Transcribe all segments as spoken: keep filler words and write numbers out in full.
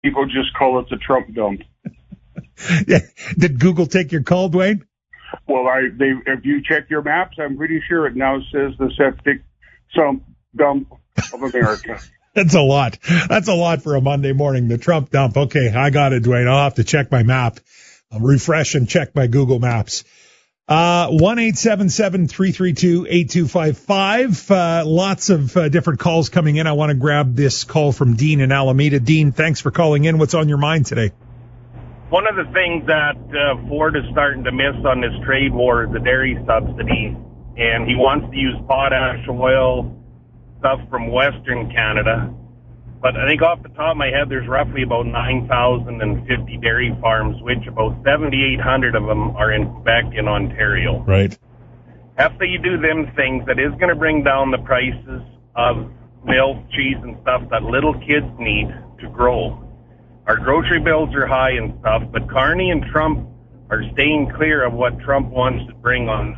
people just call it the Trump dump. Did Google take your call, Dwayne? Well, I they if you check your maps, I'm pretty sure it now says the septic sump dump of America. That's a lot. That's a lot for a Monday morning, the Trump dump. Okay, I got it, Dwayne. I'll have to check my map. I'll refresh and check my Google Maps. Uh, one eight seven seven, three three two, eight two five five. Uh, lots of uh, different calls coming in. I want to grab this call from Dean in Alameda. Dean, thanks for calling in. What's on your mind today? One of the things that uh, Ford is starting to miss on this trade war is the dairy subsidy, and he wants to use potash oil, stuff from Western Canada. But I think off the top of my head, there's roughly about nine thousand fifty dairy farms, which about seventy-eight hundred of them are in Quebec and Ontario. Right. After you do them things, that is going to bring down the prices of milk, cheese, and stuff that little kids need to grow. Our grocery bills are high and stuff, but Carney and Trump are staying clear of what Trump wants to bring on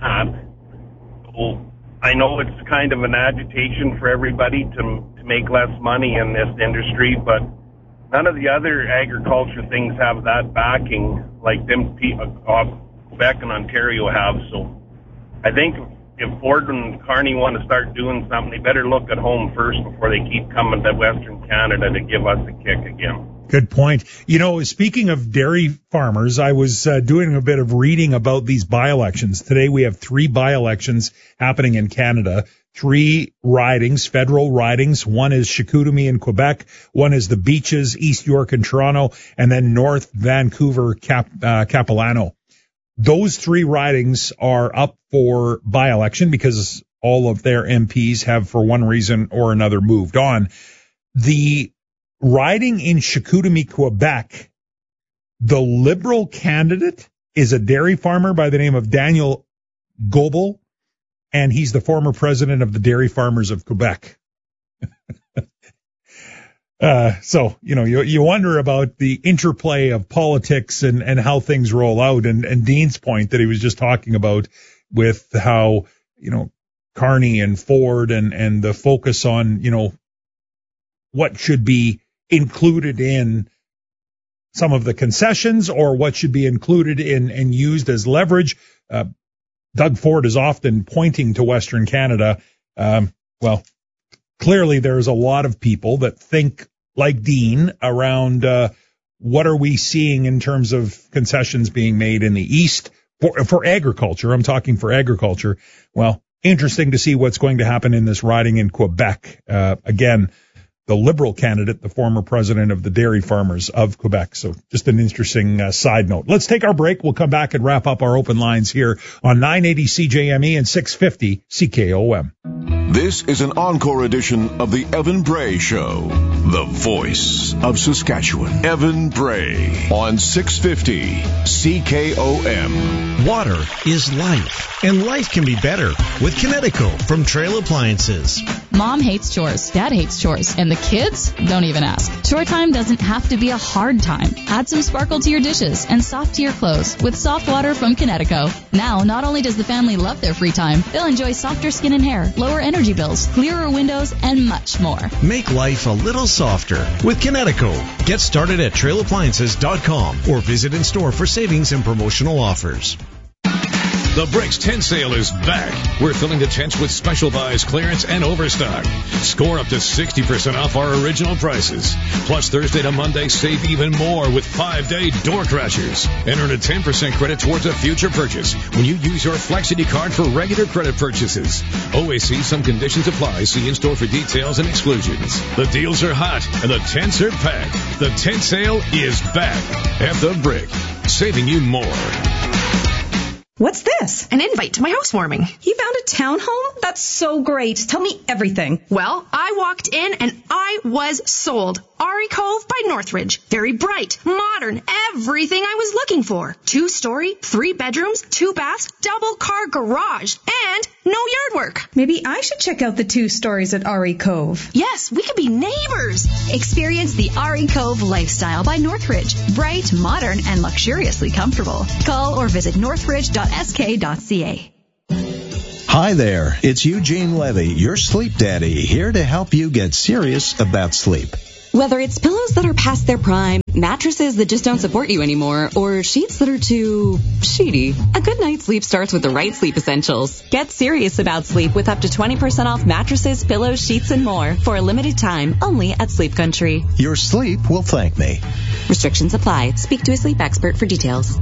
that. So I know it's kind of an agitation for everybody to, to make less money in this industry, but none of the other agriculture things have that backing like them uh, Quebec and Ontario have. So I think if Ford and Carney want to start doing something, they better look at home first before they keep coming to Western Canada to give us a kick again. Good point. You know, speaking of dairy farmers, I was uh, doing a bit of reading about these by-elections. Today we have three by-elections happening in Canada, three ridings, federal ridings. One is Chicoutimi in Quebec, one is the Beaches, East York and Toronto, and then North Vancouver, Cap, uh, Capilano. Those three ridings are up for by-election because all of their M Ps have, for one reason or another, moved on. The riding in Chicoutimi, Quebec, the Liberal candidate is a dairy farmer by the name of Daniel Goebel, and he's the former president of the Dairy Farmers of Quebec. uh, so, you know, you, you wonder about the interplay of politics and, and how things roll out. And, and Dean's point that he was just talking about with how, you know, Carney and Ford and, and the focus on, you know, what should be included in some of the concessions or what should be included in and used as leverage. Uh, Doug Ford is often pointing to Western Canada. Um, well, clearly there's a lot of people that think like Dean around uh, what are we seeing in terms of concessions being made in the East for, for agriculture. I'm talking for agriculture. Well, interesting to see what's going to happen in this riding in Quebec. Uh, again, the Liberal candidate, the former president of the Dairy Farmers of Quebec. So just an interesting uh, side note. Let's take our break. We'll come back and wrap up our open lines here on nine eighty C J M E and six fifty C K O M. This is an encore edition of the Evan Bray Show, the voice of Saskatchewan. Evan Bray on six fifty C K O M. Water is life, and life can be better with Kinetico from Trail Appliances. Mom hates chores, Dad hates chores, and the kids don't even ask. Chore time doesn't have to be a hard time. Add some sparkle to your dishes and soft to your clothes with soft water from Kinetico. Now, not only does the family love their free time, they'll enjoy softer skin and hair, lower energy bills, clearer windows, and much more. Make life a little softer with Kinetico. Get started at trail appliances dot com or visit in store for savings and promotional offers. The Bricks tent sale is back. We're filling the tents with special buys, clearance, and overstock. Score up to sixty percent off our original prices. Plus, Thursday to Monday, save even more with five-day door crashers. And earn a ten percent credit towards a future purchase when you use your Flexity card for regular credit purchases. Always see some conditions apply. See in-store for details and exclusions. The deals are hot, and the tents are packed. The tent sale is back at the Brick, saving you more. What's this? An invite to my housewarming. You found a townhome? That's so great. Tell me everything. Well, I walked in and I was sold. Ari Cove by Northridge. Very bright, modern, everything I was looking for. Two-story, three bedrooms, two baths, double car garage, and no yard work. Maybe I should check out the two stories at Ari Cove. Yes, we could be neighbors. Experience the Ari Cove lifestyle by Northridge. Bright, modern, and luxuriously comfortable. Call or visit northridge dot s k dot c a. Hi there, it's Eugene Levy, your sleep daddy, here to help you get serious about sleep. Whether it's pillows that are past their prime, mattresses that just don't support you anymore, or sheets that are too sheety, a good night's sleep starts with the right sleep essentials. Get serious about sleep with up to twenty percent off mattresses, pillows, sheets, and more for a limited time only at Sleep Country. Your sleep will thank me. Restrictions apply. Speak to a sleep expert for details.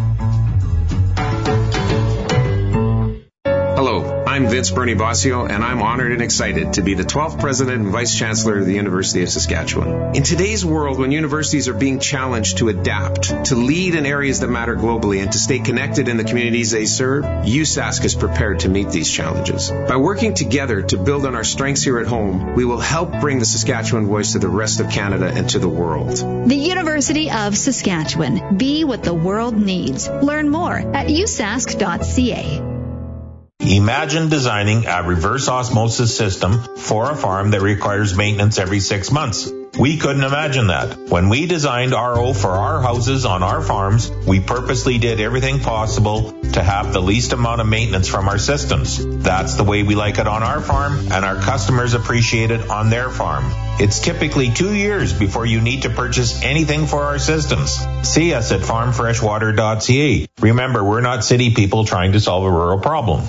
Hello, I'm Vince Bernie Bossio, and I'm honored and excited to be the twelfth President and Vice Chancellor of the University of Saskatchewan. In today's world, when universities are being challenged to adapt, to lead in areas that matter globally, and to stay connected in the communities they serve, U S A S C is prepared to meet these challenges. By working together to build on our strengths here at home, we will help bring the Saskatchewan voice to the rest of Canada and to the world. The University of Saskatchewan. Be what the world needs. Learn more at u sask dot c a. Imagine designing a reverse osmosis system for a farm that requires maintenance every six months. We couldn't imagine that. When we designed R O for our houses on our farms, we purposely did everything possible to have the least amount of maintenance from our systems. That's the way we like it on our farm, and our customers appreciate it on their farm. It's typically two years before you need to purchase anything for our systems. See us at farm fresh water dot c a. Remember, we're not city people trying to solve a rural problem.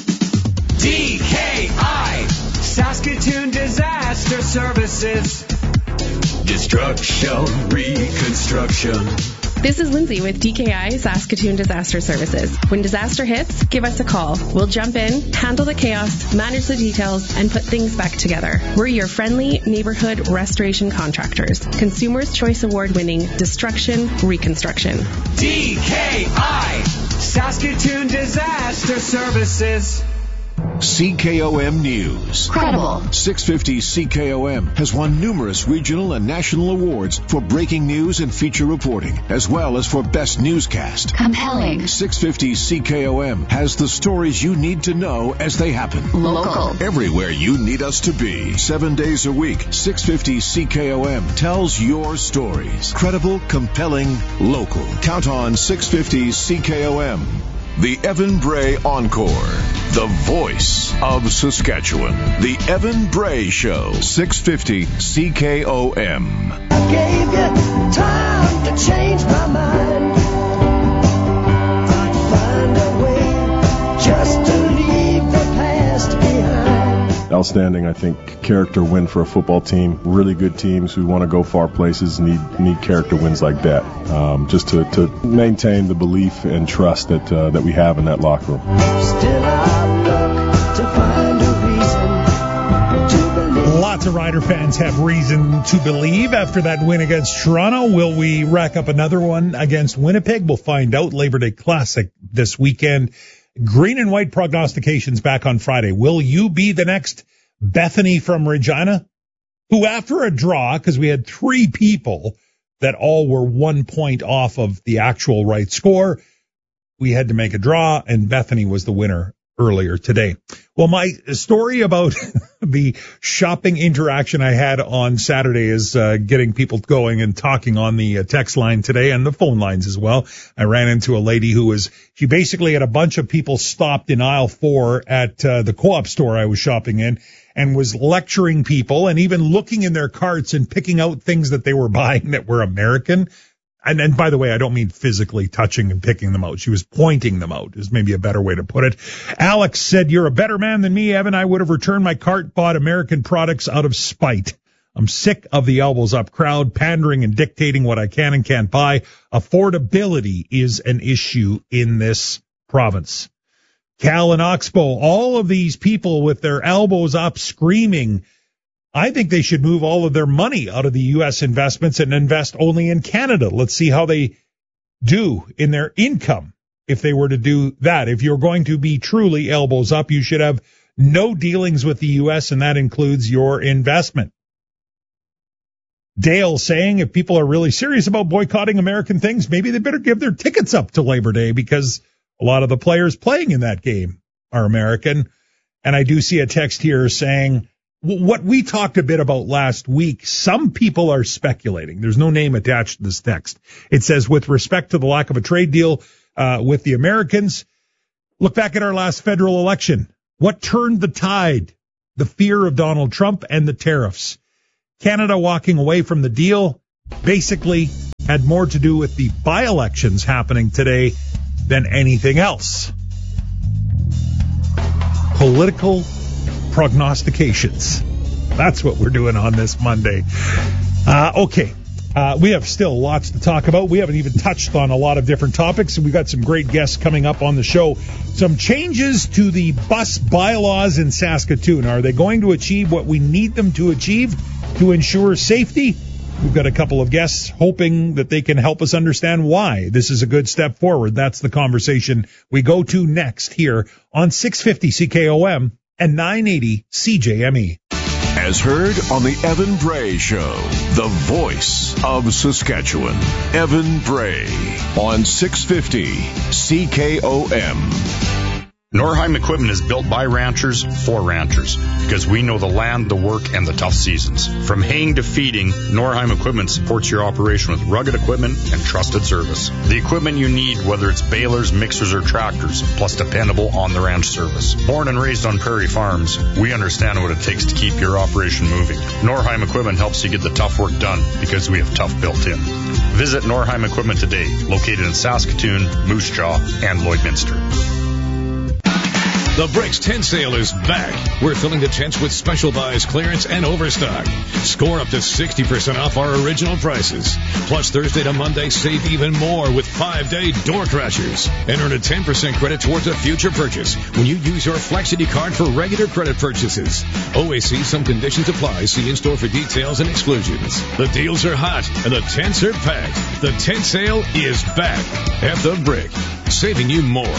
D K I, Saskatoon Disaster Services. Destruction, reconstruction. This is Lindsay with D K I Saskatoon Disaster Services. When disaster hits, give us a call. We'll jump in, handle the chaos, manage the details, and put things back together. We're your friendly neighborhood restoration contractors. Consumers' Choice Award-winning Destruction Reconstruction. D K I, Saskatoon Disaster Services. C K O M News. Credible. six fifty C K O M has won numerous regional and national awards for breaking news and feature reporting, as well as for best newscast. Compelling. six fifty C K O M has the stories you need to know as they happen. Local. Everywhere you need us to be. Seven days a week, six fifty C K O M tells your stories. Credible, compelling, local. Count on six fifty C K O M. The Evan Bray Encore. The voice of Saskatchewan. The Evan Bray Show. six fifty C K O M. I gave you time to change my mind. I'd find a way just to leave the past behind. Outstanding, I think, character win for a football team. Really good teams who want to go far places need need character wins like that, um, just to, to maintain the belief and trust that uh, that we have in that locker room. Still I look to find a reason to believe. Lots of Rider fans have reason to believe after that win against Toronto. Will we rack up another one against Winnipeg? We'll find out. Labor Day Classic this weekend. Green and white prognostications back on Friday. Will you be the next Bethany from Regina, who after a draw, because we had three people that all were one point off of the actual right score, we had to make a draw, and Bethany was the winner earlier today. Well, my story about the shopping interaction I had on Saturday is uh, getting people going and talking on the uh, text line today and the phone lines as well. I ran into a lady who was, she basically had a bunch of people stopped in aisle four at uh, the Co-op store I was shopping in and was lecturing people and even looking in their carts and picking out things that they were buying that were American. And, and by the way, I don't mean physically touching and picking them out. She was pointing them out is maybe a better way to put it. Alex said, "You're a better man than me, Evan. I would have returned my cart, bought American products out of spite. I'm sick of the elbows up crowd pandering and dictating what I can and can't buy. Affordability is an issue in this province." Cal and Oxbow, all of these people with their elbows up screaming, I think they should move all of their money out of the U S investments and invest only in Canada. Let's see how they do in their income if they were to do that. If you're going to be truly elbows up, you should have no dealings with the U S, and that includes your investment. Dale saying if people are really serious about boycotting American things, maybe they better give their tickets up to Labor Day because a lot of the players playing in that game are American. And I do see a text here saying, what we talked a bit about last week, some people are speculating. There's no name attached to this text. It says, with respect to the lack of a trade deal uh, with the Americans, look back at our last federal election. What turned the tide? The fear of Donald Trump and the tariffs. Canada walking away from the deal basically had more to do with the by-elections happening today than anything else. Political prognostications. That's what we're doing on this Monday. Uh, okay. Uh, we have still lots to talk about. We haven't even touched on a lot of different topics. We've got some great guests coming up on the show. Some changes to the bus bylaws in Saskatoon. Are they going to achieve what we need them to achieve to ensure safety? We've got a couple of guests hoping that they can help us understand why this is a good step forward. That's the conversation we go to next here on six fifty C K O M and nine eighty C J M E. As heard on the Evan Bray Show, the voice of Saskatchewan. Evan Bray on six fifty C K O M. Norheim Equipment is built by ranchers for ranchers because we know the land, the work, and the tough seasons. From haying to feeding, Norheim Equipment supports your operation with rugged equipment and trusted service. The equipment you need, whether it's balers, mixers, or tractors, plus dependable on-the-ranch service. Born and raised on prairie farms, we understand what it takes to keep your operation moving. Norheim Equipment helps you get the tough work done because we have tough built in. Visit Norheim Equipment today, located in Saskatoon, Moose Jaw, and Lloydminster. The Bricks ten sale is back. We're filling the tents with special buys, clearance, and overstock. Score up to sixty percent off our original prices. Plus, Thursday to Monday, save even more with five-day door crashers. And earn a ten percent credit towards a future purchase when you use your Flexity card for regular credit purchases. Always see some conditions apply. See in-store for details and exclusions. The deals are hot, and the tents are packed. The tent sale is back at The Brick, saving you more.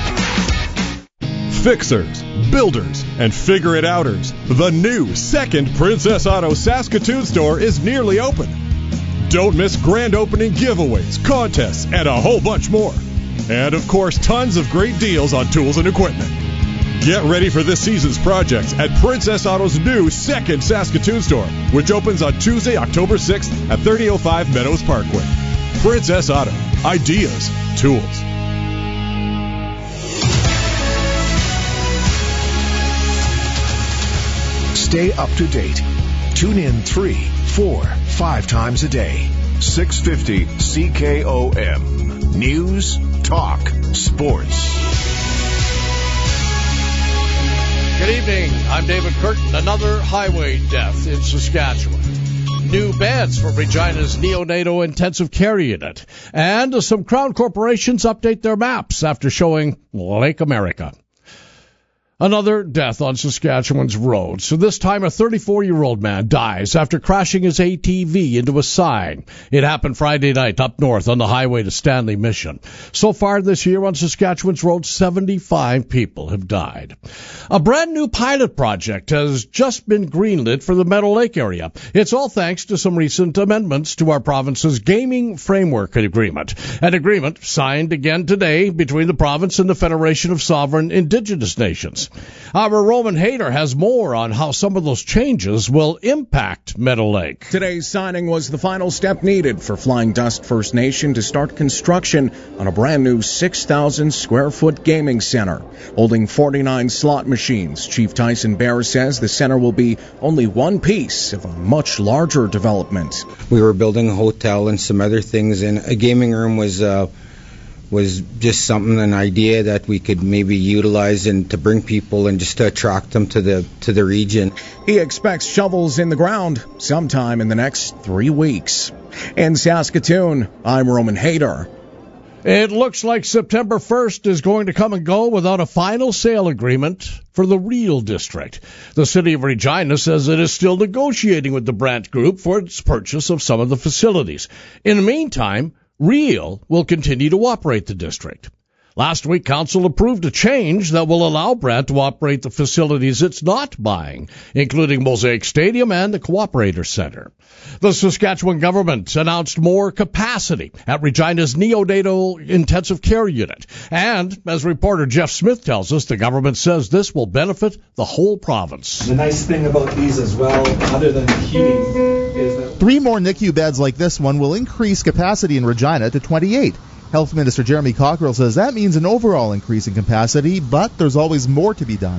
Fixers, builders, and figure-it-outers. The new second Princess Auto Saskatoon store is nearly open. Don't miss grand opening giveaways, contests, and a whole bunch more. And, of course, tons of great deals on tools and equipment. Get ready for this season's projects at Princess Auto's new second Saskatoon store, which opens on Tuesday, October sixth at thirty oh five Meadows Parkway. Princess Auto. Ideas. Tools. Stay up to date. Tune in three, four, five times a day. six fifty C K O M. News, talk, sports. Good evening. I'm David Curtin. Another highway death in Saskatchewan. New beds for Regina's neonatal intensive care unit. And some Crown corporations update their maps after showing Lake America. Another death on Saskatchewan's roads. So this time a thirty-four-year-old man dies after crashing his A T V into a sign. It happened Friday night up north on the highway to Stanley Mission. So far this year on Saskatchewan's roads, seventy-five people have died. A brand new pilot project has just been greenlit for the Meadow Lake area. It's all thanks to some recent amendments to our province's Gaming Framework Agreement. An agreement signed again today between the province and the Federation of Sovereign Indigenous Nations. Our Roman Hayter has more on how some of those changes will impact Meadow Lake. Today's signing was the final step needed for Flying Dust First Nation to start construction on a brand new six thousand square foot gaming center. Holding forty-nine slot machines, Chief Tyson Bear says the center will be only one piece of a much larger development. We were building a hotel and some other things, and a gaming room was uh, was just something, an idea that we could maybe utilize and to bring people and just to attract them to the to the region. He expects shovels in the ground sometime in the next three weeks. In Saskatoon, I'm Roman Hayter. It looks like September first is going to come and go without a final sale agreement for the Real District. The City of Regina says it is still negotiating with the Brandt Group for its purchase of some of the facilities. In the meantime, Real will continue to operate the district. Last week, Council approved a change that will allow Brandt to operate the facilities it's not buying, including Mosaic Stadium and the Cooperator Center. The Saskatchewan government announced more capacity at Regina's neonatal intensive care unit. And, as reporter Jeff Smith tells us, the government says this will benefit the whole province. The nice thing about these as well, other than the heating, is that three more N I C U beds like this one will increase capacity in Regina to twenty-eight. Health Minister Jeremy Cockrell says that means an overall increase in capacity, but there's always more to be done.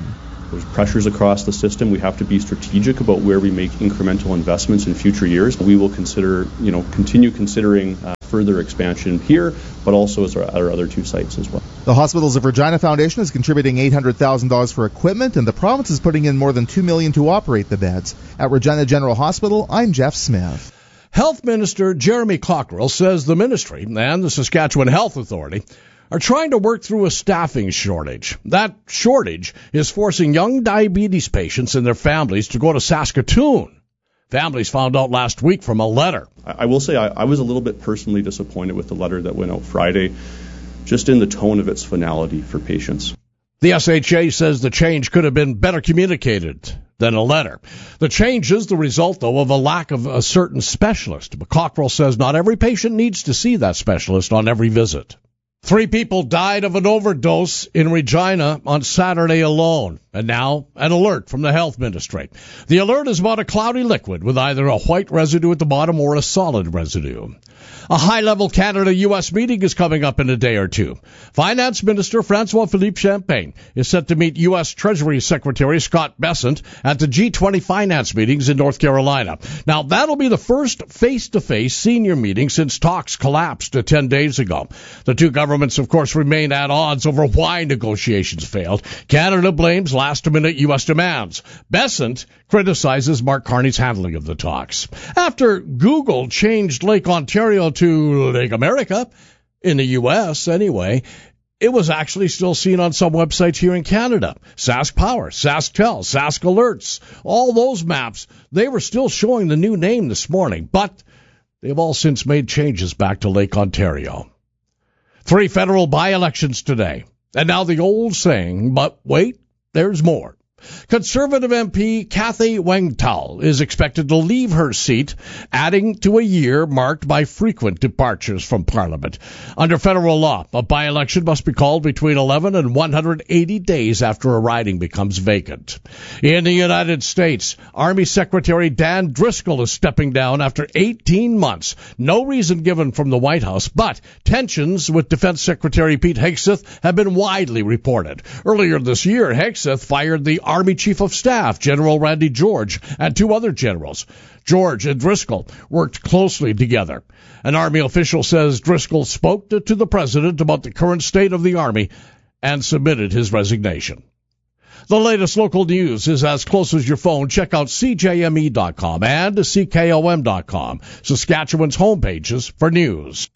There's pressures across the system. We have to be strategic about where we make incremental investments in future years. We will consider, you know, continue considering uh, further expansion here, but also as our, our other two sites as well. The Hospitals of Regina Foundation is contributing eight hundred thousand dollars for equipment, and the province is putting in more than two million dollars to operate the beds. At Regina General Hospital, I'm Jeff Smith. Health Minister Jeremy Cockrell says the ministry and the Saskatchewan Health Authority are trying to work through a staffing shortage. That shortage is forcing young diabetes patients and their families to go to Saskatoon. Families found out last week from a letter. I will say I, I was a little bit personally disappointed with the letter that went out Friday, just in the tone of its finality for patients. The S H A says the change could have been better communicated than a letter. The change is the result, though, of a lack of a certain specialist. But Cockrell says not every patient needs to see that specialist on every visit. Three people died of an overdose in Regina on Saturday alone. And now, an alert from the health ministry. The alert is about a cloudy liquid with either a white residue at the bottom or a solid residue. A high-level Canada-U S meeting is coming up in a day or two. Finance Minister François-Philippe Champagne is set to meet U S Treasury Secretary Scott Bessent at the G twenty finance meetings in North Carolina. Now, that'll be the first face-to-face senior meeting since talks collapsed ten days ago. The two governments, of course, remain at odds over why negotiations failed. Canada blames last-minute U S demands. Bessent criticizes Mark Carney's handling of the talks. After Google changed Lake Ontario to Lake America, in the U S anyway, it was actually still seen on some websites here in Canada. Sask Power, SaskTel, Sask Alerts, all those maps, they were still showing the new name this morning, but they've all since made changes back to Lake Ontario. Three federal by-elections today, and now the old saying, but wait, there's more. Conservative M P Kathy Wangtal is expected to leave her seat, adding to a year marked by frequent departures from Parliament. Under federal law, a by-election must be called between eleven and one hundred eighty days after a riding becomes vacant. In the United States, Army Secretary Dan Driscoll is stepping down after eighteen months. No reason given from the White House, but tensions with Defense Secretary Pete Hegseth have been widely reported. Earlier this year, Hegseth fired the Army Chief of Staff, General Randy George, and two other generals. George and Driscoll worked closely together. An Army official says Driscoll spoke to, to the president about the current state of the Army and submitted his resignation. The latest local news is as close as your phone. Check out C J M E dot com and C K O M dot com, Saskatchewan's homepages for news.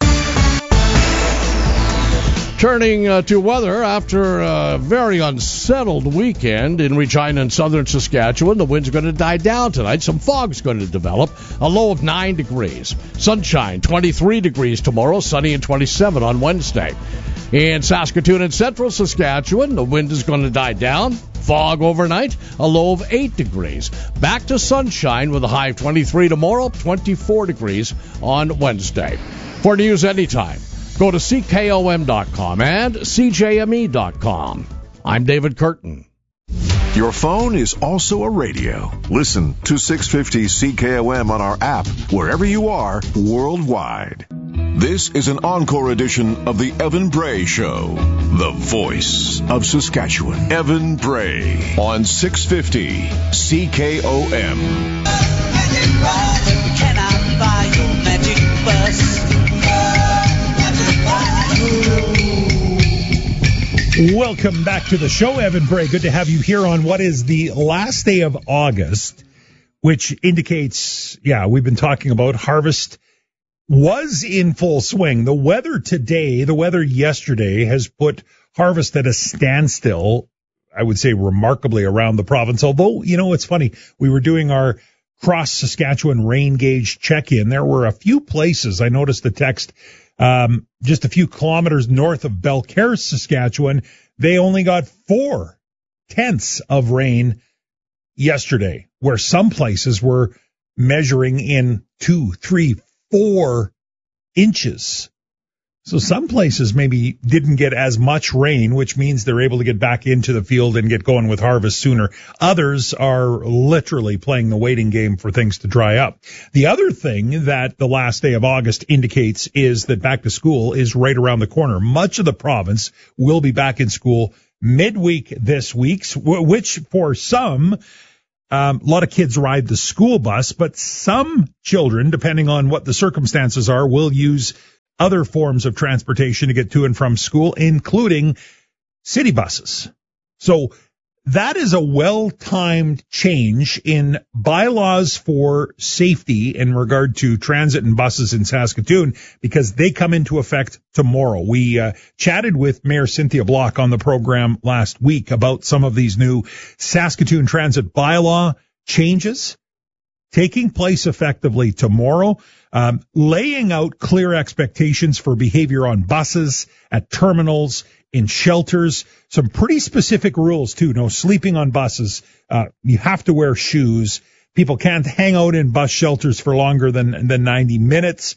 Turning uh, to weather, after a very unsettled weekend in Regina and southern Saskatchewan, the wind's going to die down tonight. Some fog's going to develop. A low of nine degrees. Sunshine, twenty-three degrees tomorrow, sunny and twenty-seven on Wednesday. In Saskatoon and central Saskatchewan, the wind is going to die down. Fog overnight, a low of eight degrees. Back to sunshine with a high of twenty-three tomorrow, twenty-four degrees on Wednesday. For news anytime, go to C K O M dot com and C J M E dot com. I'm David Curtin. Your phone is also a radio. Listen to six fifty C K O M on our app, wherever you are, worldwide. This is an encore edition of the Evan Bray Show, the voice of Saskatchewan. Evan Bray on six fifty C K O M. Can I buy your magic bus? Welcome back to the show, Evan Bray. Good to have you here on what is the last day of August, which indicates, yeah, we've been talking about harvest was in full swing. The weather today, the weather yesterday has put harvest at a standstill, I would say remarkably around the province. Although, you know, it's funny, we were doing our cross Saskatchewan rain gauge check-in. There were a few places, I noticed the text, Um, just a few kilometers north of Belcaire, Saskatchewan, they only got four tenths of rain yesterday, where some places were measuring in two, three, four inches. So some places maybe didn't get as much rain, which means they're able to get back into the field and get going with harvest sooner. Others are literally playing the waiting game for things to dry up. The other thing that the last day of August indicates is that back to school is right around the corner. Much of the province will be back in school midweek this week, which for some, um, a lot of kids ride the school bus, but some children, depending on what the circumstances are, will use other forms of transportation to get to and from school, including city buses. So that is a well-timed change in bylaws for safety in regard to transit and buses in Saskatoon, because they come into effect tomorrow. We uh, chatted with Mayor Cynthia Block on the program last week about some of these new Saskatoon transit bylaw changes taking place effectively tomorrow, um, laying out clear expectations for behavior on buses, at terminals, in shelters, some pretty specific rules too. No sleeping on buses. Uh, you have to wear shoes. People can't hang out in bus shelters for longer than, than ninety minutes.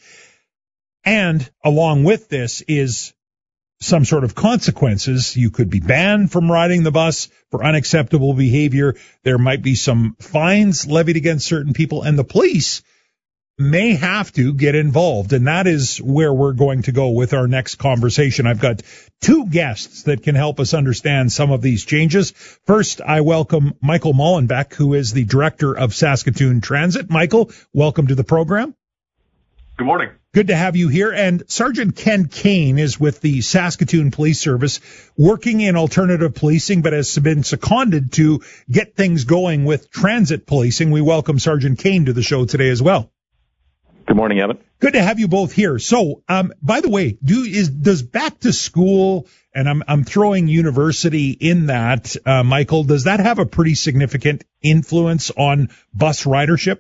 And along with this is some sort of consequences. You could be banned from riding the bus for unacceptable behavior. There might be some fines levied against certain people, and the police may have to get involved, and that is where we're going to go with our next conversation. I've got two guests that can help us understand some of these changes. First, I welcome Michael Mullenbeck, who is the director of Saskatoon Transit. Michael, welcome to the program. Good morning. Good to have you here. And Sergeant Ken Kane is with the Saskatoon Police Service, working in alternative policing, but has been seconded to get things going with transit policing. We welcome Sergeant Kane to the show today as well. Good morning, Evan. Good to have you both here. So, um, by the way, do is does back to school, and I'm I'm throwing university in that, uh, Michael, does that have a pretty significant influence on bus ridership?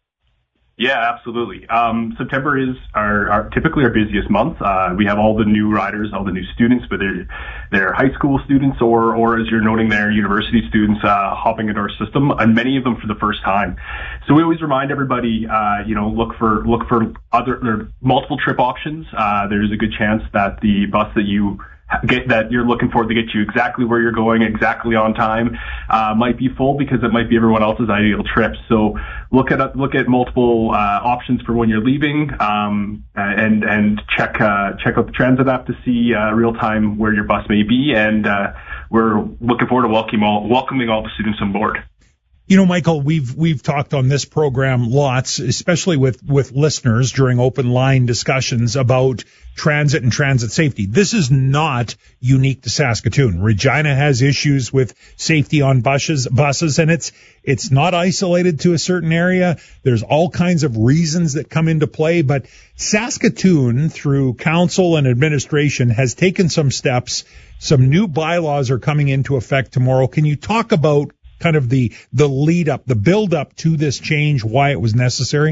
Yeah, absolutely. Um, September is our, our typically our busiest month. Uh, we have all the new riders, all the new students, whether they're high school students or, or as you're noting there, university students uh, hopping into our system, and many of them for the first time. So we always remind everybody, uh, you know, look for look for other there multiple trip options. Uh, there's a good chance that the bus that you get that you're looking for to get you exactly where you're going, exactly on time, uh, might be full because it might be everyone else's ideal trip. So look at look at multiple uh, options for when you're leaving, um, and and check uh, check out the transit app to see uh, real time where your bus may be. And uh, we're looking forward to welcoming all welcoming all the students on board. You know, Michael, we've we've talked on this program lots, especially with, with listeners during open line discussions about transit and transit safety. This is not unique to Saskatoon. Regina has issues with safety on buses, buses, and it's it's not isolated to a certain area. There's all kinds of reasons that come into play, but Saskatoon, through council and administration, has taken some steps. Some new bylaws are coming into effect tomorrow. Can you talk about kind of the the lead up, the build up to this change, why it was necessary?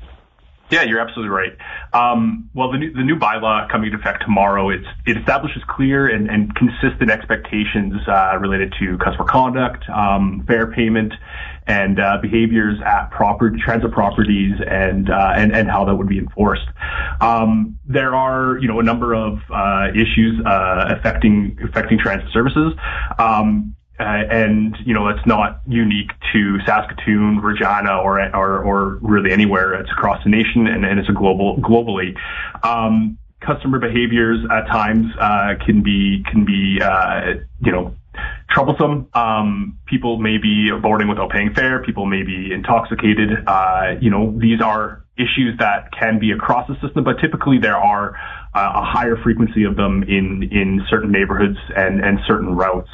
Yeah, you're absolutely right. Um, well, the new, the new bylaw coming into effect tomorrow, it's, it establishes clear and, and consistent expectations uh, related to customer conduct, um, fare payment, and uh, behaviors at proper transit properties, and uh, and and how that would be enforced. Um, there are, you know, a number of uh, issues uh, affecting affecting transit services. Um, Uh, and, you know, it's not unique to Saskatoon, Regina, or, or, or really anywhere. It's across the nation, and, and it's a global, globally. Um, customer behaviors at times, uh, can be, can be, uh, you know, troublesome. Um, people may be boarding without paying fare. People may be intoxicated. Uh, you know, these are issues that can be across the system, but typically there are uh, a higher frequency of them in, in certain neighborhoods and, and certain routes.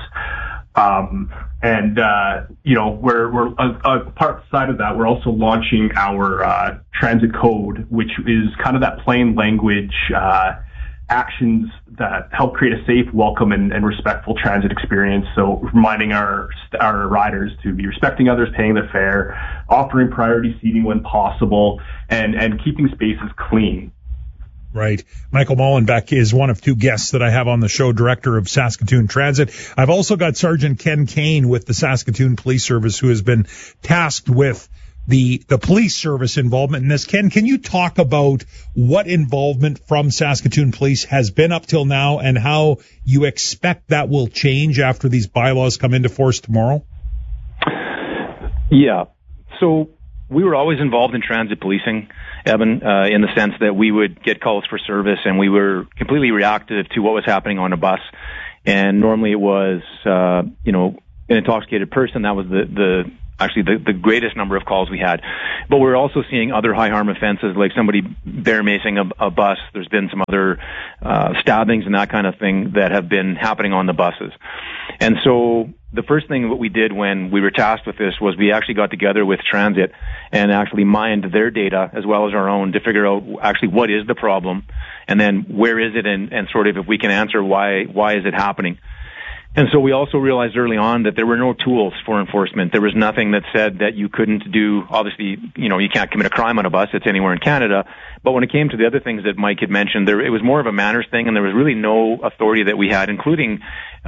Um, and, uh, you know, we're, we're, a, a part side of that, we're also launching our, uh, transit code, which is kind of that plain language, uh, actions that help create a safe, welcome, and, and respectful transit experience. So reminding our, our riders to be respecting others, paying their fare, offering priority seating when possible, and, and keeping spaces clean. Right. Michael Mullenbeck is one of two guests that I have on the show, director of Saskatoon Transit. I've also got Sergeant Ken Kane with the Saskatoon Police Service, who has been tasked with the the police service involvement in this. Ken, can you talk about what involvement from Saskatoon Police has been up till now and how you expect that will change after these bylaws come into force tomorrow? Yeah. So we were always involved in transit policing, Evan, uh, in the sense that we would get calls for service and we were completely reactive to what was happening on a bus. And normally it was, uh, you know, an intoxicated person. That was the, the, actually the, the greatest number of calls we had. But we're also seeing other high harm offenses, like somebody bear macing a, a bus. There's been some other uh, stabbings and that kind of thing that have been happening on the buses. And so the first thing that we did when we were tasked with this was we actually got together with Transit and actually mined their data as well as our own to figure out actually what is the problem, and then where is it, and, and sort of if we can answer why why is it happening. And so we also realized early on that there were no tools for enforcement. There was nothing that said that you couldn't do, obviously, you know, you can't commit a crime on a bus. It's anywhere in Canada. But when it came to the other things that Mike had mentioned, there, it was more of a manners thing, and there was really no authority that we had, including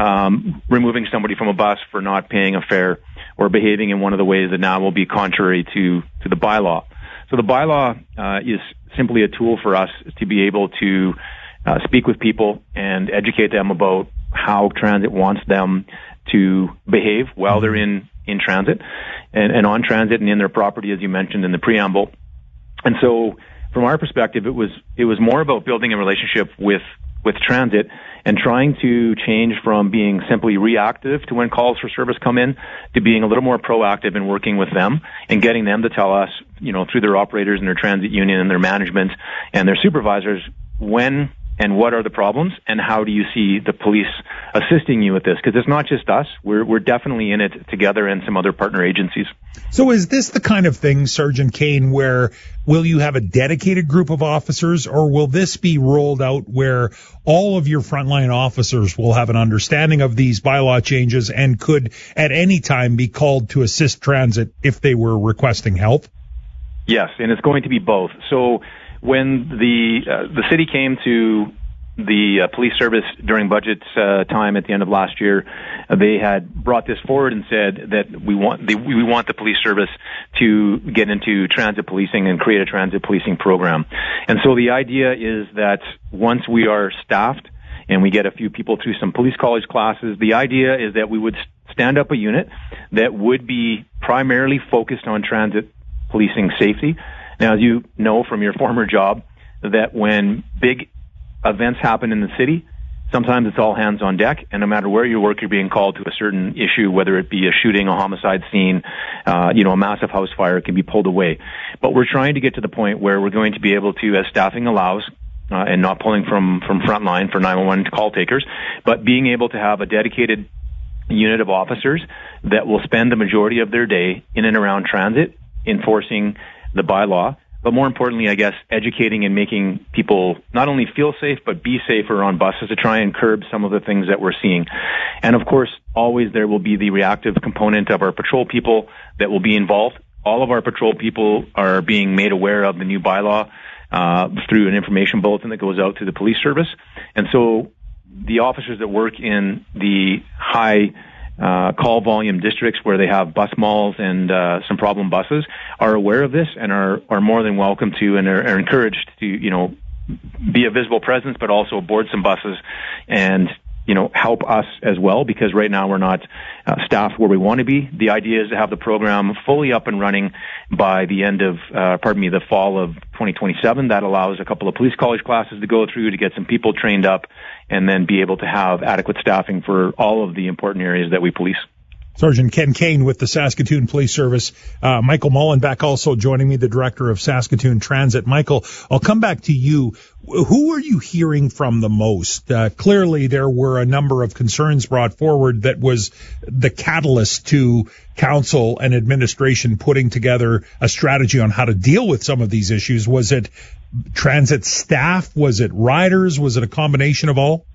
um, removing somebody from a bus for not paying a fare or behaving in one of the ways that now will be contrary to, to the bylaw. So the bylaw uh, is simply a tool for us to be able to uh, speak with people and educate them about how transit wants them to behave while they're in, in transit and, and on transit and in their property, as you mentioned in the preamble. And so from our perspective, it was, it was more about building a relationship with, with transit and trying to change from being simply reactive to when calls for service come in to being a little more proactive in working with them and getting them to tell us, you know, through their operators and their transit union and their management and their supervisors, when and what are the problems, and how do you see the police assisting you with this? Because it's not just us. We're we're definitely in it together and some other partner agencies. So is this the kind of thing, Sergeant Kane, where will you have a dedicated group of officers, or will this be rolled out where all of your frontline officers will have an understanding of these bylaw changes and could at any time be called to assist transit if they were requesting help? Yes, and it's going to be both. So when the uh, the city came to the uh, police service during budget uh, time at the end of last year, uh, they had brought this forward and said that we want the, we want the police service to get into transit policing and create a transit policing program. And so the idea is that once we are staffed and we get a few people through some police college classes, the idea is that we would stand up a unit that would be primarily focused on transit policing safety. Now, as you know from your former job, that when big events happen in the city, sometimes it's all hands on deck, and no matter where you work, you're being called to a certain issue, whether it be a shooting, a homicide scene, uh, you know, a massive house fire, it can be pulled away. But we're trying to get to the point where we're going to be able to, as staffing allows, uh, and not pulling from, from frontline for nine one one call takers, but being able to have a dedicated unit of officers that will spend the majority of their day in and around transit enforcing the bylaw, but more importantly, I guess, educating and making people not only feel safe, but be safer on buses to try and curb some of the things that we're seeing. And of course, always there will be the reactive component of our patrol people that will be involved. All of our patrol people are being made aware of the new bylaw uh, through an information bulletin that goes out to the police service. And so the officers that work in the high Uh, call volume districts where they have bus malls and uh, some problem buses are aware of this and are, are more than welcome to and are, are encouraged to, you know, be a visible presence, but also board some buses and, you know, help us as well, because right now we're not uh, staffed where we want to be. The idea is to have the program fully up and running by the end of, uh, pardon me, the fall of twenty twenty-seven. That allows a couple of police college classes to go through to get some people trained up and then be able to have adequate staffing for all of the important areas that we police. Sergeant Ken Kane with the Saskatoon Police Service. Uh, Michael Mullenbeck also joining me, the Director of Saskatoon Transit. Michael, I'll come back to you. Who are you hearing from the most? Uh, clearly there were a number of concerns brought forward that was the catalyst to council and administration putting together a strategy on how to deal with some of these issues. Was it transit staff? Was it riders? Was it a combination of all?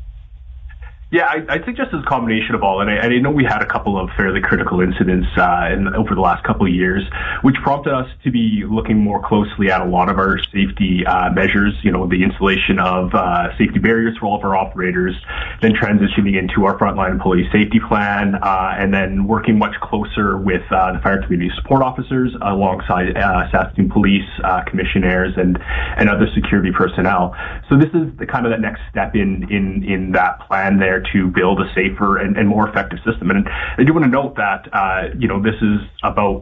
Yeah, I, I think just as a combination of all, and I, I know we had a couple of fairly critical incidents uh, in, over the last couple of years, which prompted us to be looking more closely at a lot of our safety uh, measures, you know, the installation of uh, safety barriers for all of our operators, then transitioning into our frontline employee safety plan, uh, and then working much closer with uh, the fire community support officers alongside uh, Saskatoon police, uh, commissionaires, and, and other security personnel. So this is the kind of that next step in, in, in that plan there to build a safer and, and more effective system. And I do want to note that, uh, you know, this is about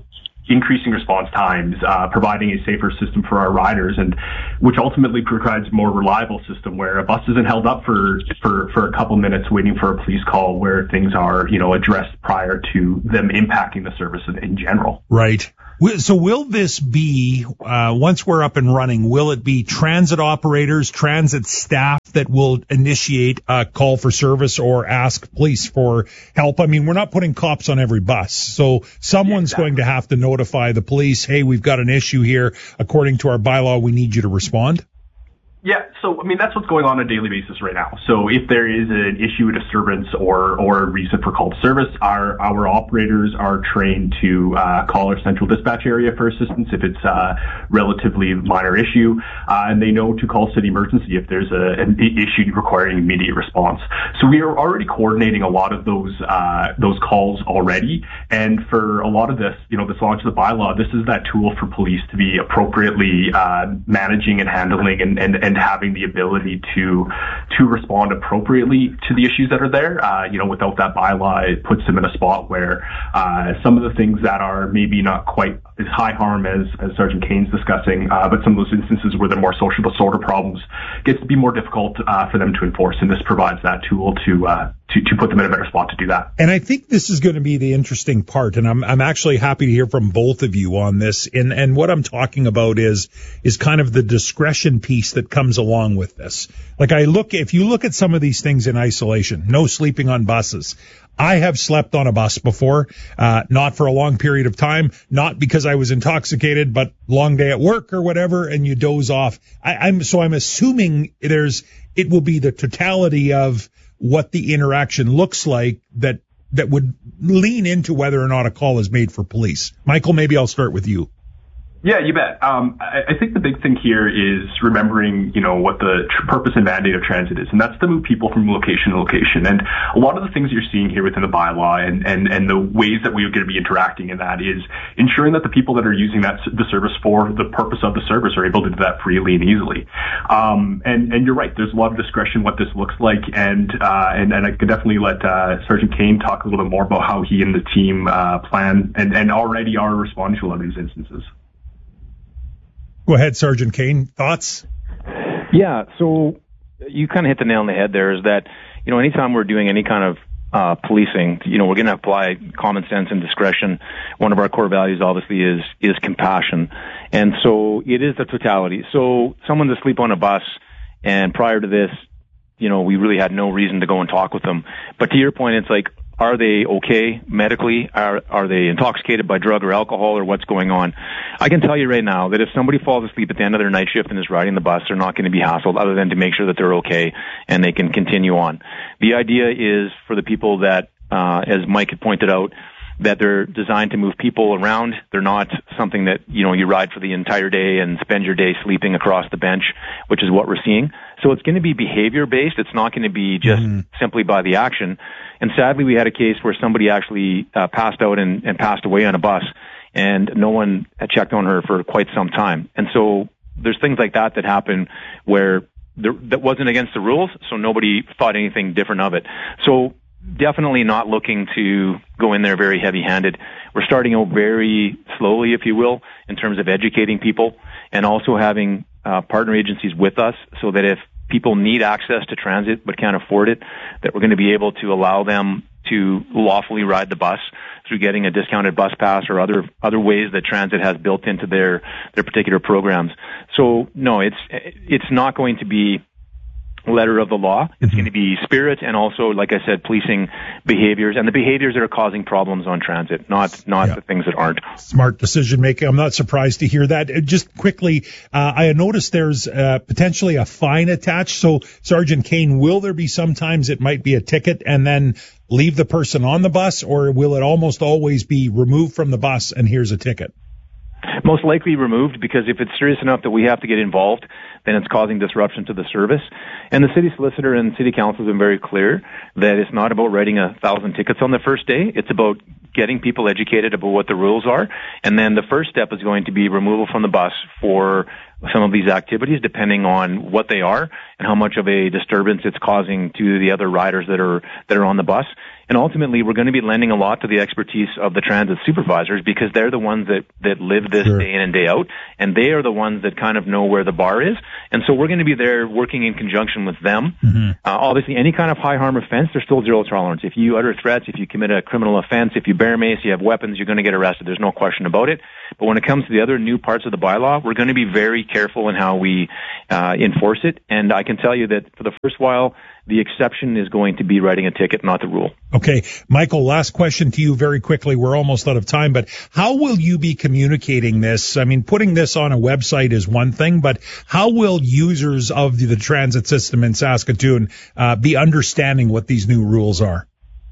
increasing response times, uh, providing a safer system for our riders, and which ultimately provides a more reliable system where a bus isn't held up for, for, for a couple minutes waiting for a police call, where things are, you know, addressed prior to them impacting the service in, in general. Right. So will this be, uh, once we're up and running, will it be transit operators, transit staff that will initiate a call for service or ask police for help? I mean, we're not putting cops on every bus. So someone's exactly. going to have to notify the police, hey, we've got an issue here. According to our bylaw, we need you to respond. Yeah, so, I mean, that's what's going on, on a daily basis right now. So if there is an issue, a disturbance, or or a reason for call to service, our our operators are trained to uh, call our central dispatch area for assistance if it's a relatively minor issue, uh, and they know to call city emergency if there's a, an issue requiring immediate response. So we are already coordinating a lot of those uh, those calls already, and for a lot of this, you know, this launch of the bylaw, this is that tool for police to be appropriately uh, managing and handling and, and, and and having the ability to to respond appropriately to the issues that are there. Uh, you know, without that bylaw, it puts them in a spot where uh, some of the things that are maybe not quite as high harm as, as Sergeant Kane's discussing, uh, but some of those instances where they're more social disorder problems gets to be more difficult uh, for them to enforce, and this provides that tool to uh, to to put them in a better spot to do that. And I think this is going to be the interesting part, and I'm I'm actually happy to hear from both of you on this. And and what I'm talking about is is kind of the discretion piece that comes along with this. Like I look, if you look at some of these things in isolation, no sleeping on buses. I have slept on a bus before, uh, not for a long period of time, not because I was intoxicated, but long day at work or whatever, and you doze off. I, I'm so I'm assuming there's it will be the totality of what the interaction looks like that that would lean into whether or not a call is made for police. Michael, maybe I'll start with you. Yeah, you bet. Um, I, I think the big thing here is remembering, you know, what the tr- purpose and mandate of transit is, and that's to move people from location to location. And a lot of the things you're seeing here within the bylaw and, and, and the ways that we're going to be interacting in that is ensuring that the people that are using that the service for the purpose of the service are able to do that freely and easily. Um, and, and you're right, there's a lot of discretion what this looks like, and uh, and, and I could definitely let uh, Sergeant Kane talk a little bit more about how he and the team uh, plan and, and already are responding to a lot of these instances. Go ahead, Sergeant Kane. Thoughts? Yeah, so you kind of hit the nail on the head there, is that, you know, anytime we're doing any kind of uh, policing, you know, we're going to apply common sense and discretion. One of our core values, obviously, is is compassion. And so it is the totality. So someone's asleep on a bus, and prior to this, you know, we really had no reason to go and talk with them. But to your point, it's like, are they okay medically? Are are they intoxicated by drug or alcohol, or what's going on? I can tell you right now that if somebody falls asleep at the end of their night shift and is riding the bus, they're not going to be hassled other than to make sure that they're okay and they can continue on. The idea is for the people that, uh, as Mike had pointed out, that they're designed to move people around. They're not something that, you know, you ride for the entire day and spend your day sleeping across the bench, which is what we're seeing. So it's going to be behavior based. It's not going to be just mm. simply by the action. And sadly, we had a case where somebody actually uh, passed out and, and passed away on a bus, and no one had checked on her for quite some time. And so there's things like that that happen where there, that wasn't against the rules, so nobody thought anything different of it. So definitely not looking to go in there very heavy-handed. We're starting out very slowly, if you will, in terms of educating people, and also having uh, partner agencies with us so that if people need access to transit but can't afford it, that we're going to be able to allow them to lawfully ride the bus through getting a discounted bus pass or other other ways that transit has built into their their particular programs. So no, it's it's not going to be letter of the law. It's going to be spirit, and also, like I said, policing behaviors, and the behaviors that are causing problems on transit, not not yeah. the things that aren't. Smart decision making. I'm not surprised to hear that. Just quickly, uh, I noticed there's uh, potentially a fine attached. So, Sergeant Kane, will there be sometimes it might be a ticket and then leave the person on the bus, or will it almost always be removed from the bus and here's a ticket? Most likely removed, because if it's serious enough that we have to get involved, then it's causing disruption to the service. And the city solicitor and city council have been very clear that it's not about writing a thousand tickets on the first day. It's about getting people educated about what the rules are. And then the first step is going to be removal from the bus for some of these activities, depending on what they are and how much of a disturbance it's causing to the other riders that are that are on the bus. And ultimately, we're going to be lending a lot to the expertise of the transit supervisors, because they're the ones that, that live this sure. day in and day out, and they are the ones that kind of know where the bar is. And so we're going to be there working in conjunction with them. Mm-hmm. Uh, obviously, any kind of high harm offense, there's still zero tolerance. If you utter threats, if you commit a criminal offense, if you bear mace, you have weapons, you're going to get arrested. There's no question about it. But when it comes to the other new parts of the bylaw, we're going to be very careful in how we uh, enforce it. And I can tell you that for the first while, the exception is going to be writing a ticket, not the rule. Okay. Michael, last question to you very quickly. We're almost out of time, but how will you be communicating this? I mean, putting this on a website is one thing, but how will users of the, the transit system in Saskatoon uh, be understanding what these new rules are?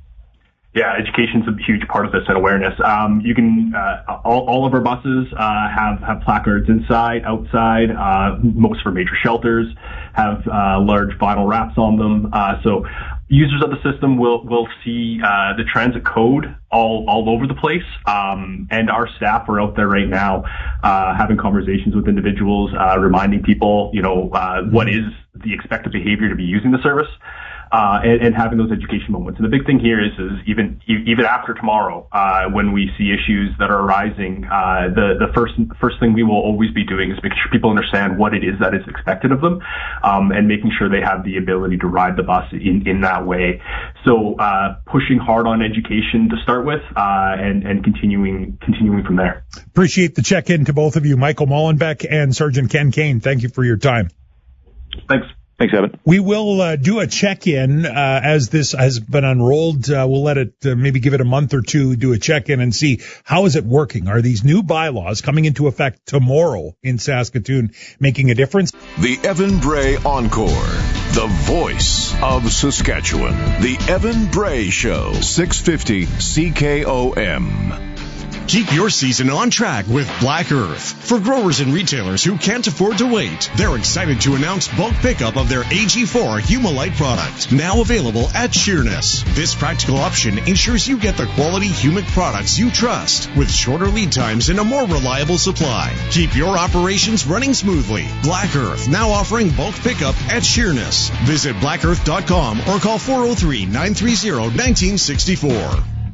Yeah, education's a huge part of this and awareness. Um, you can, uh, all, all of our buses, uh, have, have placards inside, outside, uh, most of our major shelters have, uh, large vinyl wraps on them. Uh, so users of the system will, will see, uh, the transit code all, all over the place. Um, and our staff are out there right now, uh, having conversations with individuals, uh, reminding people, you know, uh, what is the expected behavior to be using the service. Uh, and, and having those education moments. And the big thing here is, is even, even after tomorrow, uh, when we see issues that are arising, uh, the, the first, first thing we will always be doing is making sure people understand what it is that is expected of them, um, and making sure they have the ability to ride the bus in, in that way. So, uh, pushing hard on education to start with, uh, and, and continuing, continuing from there. Appreciate the check-in to both of you, Michael Mullenbeck and Sergeant Ken Kane. Thank you for your time. Thanks. Thanks, Evan. We will uh, do a check-in uh, as this has been unrolled. Uh, we'll let it uh, maybe give it a month or two, do a check-in and see how is it working. Are these new bylaws coming into effect tomorrow in Saskatoon making a difference? The Evan Bray Encore, the voice of Saskatchewan. The Evan Bray Show, six fifty C K O M. Keep your season on track with Black Earth. For growers and retailers who can't afford to wait, they're excited to announce bulk pickup of their A G four Humalite product, now available at Sheerness. This practical option ensures you get the quality humic products you trust, with shorter lead times and a more reliable supply. Keep your operations running smoothly. Black Earth, now offering bulk pickup at Sheerness. Visit black earth dot com or call four oh three, nine three oh, one nine six four.